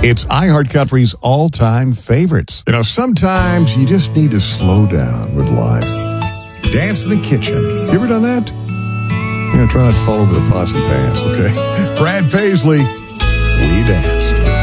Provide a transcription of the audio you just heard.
It's iHeartCountry's all-time favorites. You know, sometimes you just need to slow down with life. Dance in the kitchen. You ever done that? Try not to fall over the pots and pans, okay? Brad Paisley, We Danced.